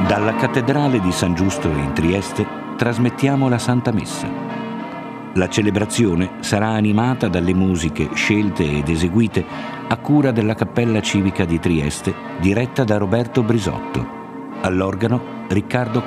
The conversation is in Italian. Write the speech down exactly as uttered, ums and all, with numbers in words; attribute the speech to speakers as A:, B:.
A: Dalla cattedrale di San Giusto in Trieste trasmettiamo la Santa Messa. La celebrazione sarà animata dalle musiche scelte ed eseguite a cura della Cappella Civica di Trieste, diretta da Roberto Brisotto. All'organo Riccardo